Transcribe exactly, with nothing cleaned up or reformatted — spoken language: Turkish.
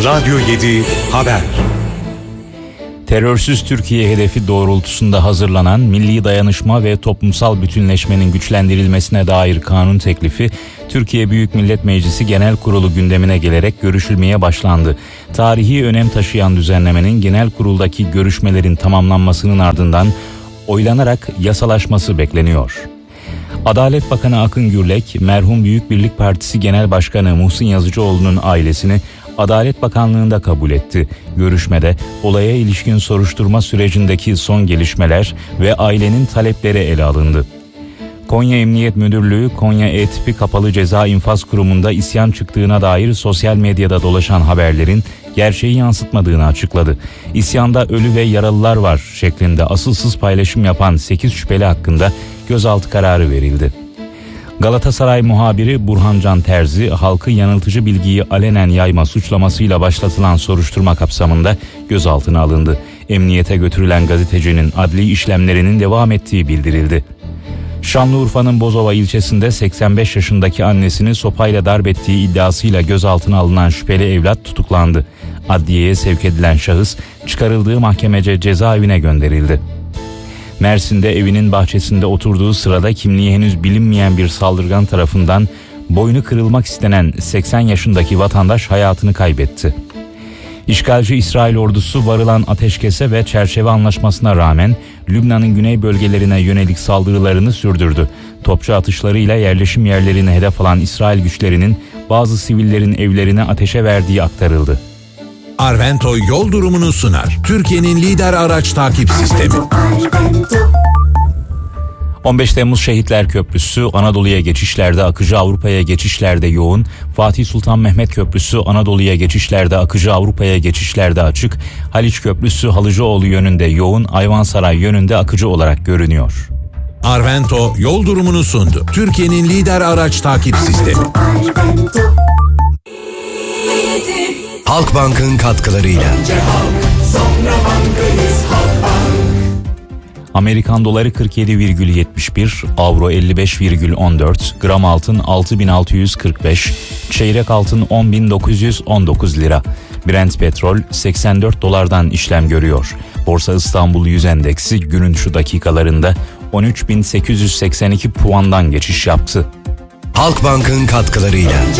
Radyo yedi Haber. Terörsüz Türkiye hedefi doğrultusunda hazırlanan Milli Dayanışma ve Toplumsal Bütünleşmenin güçlendirilmesine dair kanun teklifi Türkiye Büyük Millet Meclisi Genel Kurulu gündemine gelerek görüşülmeye başlandı. Tarihi önem taşıyan düzenlemenin genel kuruldaki görüşmelerin tamamlanmasının ardından oylanarak yasalaşması bekleniyor. Adalet Bakanı Akın Gürlek, merhum Büyük Birlik Partisi Genel Başkanı Muhsin Yazıcıoğlu'nun ailesini Adalet Bakanlığı'nda kabul etti. Görüşmede olaya ilişkin soruşturma sürecindeki son gelişmeler ve ailenin talepleri ele alındı. Konya Emniyet Müdürlüğü, Konya E-Tipi Kapalı Ceza İnfaz Kurumu'nda isyan çıktığına dair sosyal medyada dolaşan haberlerin gerçeği yansıtmadığını açıkladı. İsyanda ölü ve yaralılar var şeklinde asılsız paylaşım yapan sekiz şüpheli hakkında gözaltı kararı verildi. Galatasaray muhabiri Burhan Can Terzi, halkı yanıltıcı bilgiyi alenen yayma suçlamasıyla başlatılan soruşturma kapsamında gözaltına alındı. Emniyete götürülen gazetecinin adli işlemlerinin devam ettiği bildirildi. Şanlıurfa'nın Bozova ilçesinde seksen beş yaşındaki annesini sopayla darp ettiği iddiasıyla gözaltına alınan şüpheli evlat tutuklandı. Adliyeye sevk edilen şahıs çıkarıldığı mahkemece cezaevine gönderildi. Mersin'de evinin bahçesinde oturduğu sırada kimliği henüz bilinmeyen bir saldırgan tarafından boynu kırılmak istenen seksen yaşındaki vatandaş hayatını kaybetti. İşgalci İsrail ordusu varılan ateşkese ve çerçeve anlaşmasına rağmen Lübnan'ın güney bölgelerine yönelik saldırılarını sürdürdü. Topçu atışlarıyla yerleşim yerlerini hedef alan İsrail güçlerinin bazı sivillerin evlerine ateşe verdiği aktarıldı. Arvento yol durumunu sunar. Türkiye'nin lider araç takip sistemi. on beş Temmuz Şehitler Köprüsü Anadolu'ya geçişlerde akıcı, Avrupa'ya geçişlerde yoğun. Fatih Sultan Mehmet Köprüsü Anadolu'ya geçişlerde akıcı, Avrupa'ya geçişlerde açık. Haliç Köprüsü Halıcıoğlu yönünde yoğun, Ayvansaray yönünde akıcı olarak görünüyor. Arvento yol durumunu sundu. Türkiye'nin lider araç takip sistemi. Halkbank'ın katkılarıyla. Önce halk, sonra bankayız, Halkbank. Amerikan doları kırk yedi virgül yetmiş bir, avro elli beş virgül on dört, gram altın altı bin altı yüz kırk beş, çeyrek altın on bin dokuz yüz on dokuz lira. Brent petrol seksen dört dolardan işlem görüyor. Borsa İstanbul Yüz Endeksi günün şu dakikalarında on üç bin sekiz yüz seksen iki puandan geçiş yaptı. Halkbank'ın katkılarıyla.